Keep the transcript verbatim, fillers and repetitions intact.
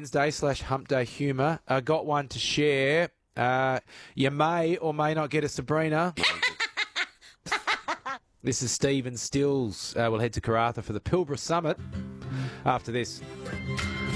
Valentine's Day slash Hump Day humour. I got one to share. Uh, you may or may not get a Sabrina. This is Stephen Stills. Uh, we'll head to Karratha for the Pilbara Summit after this.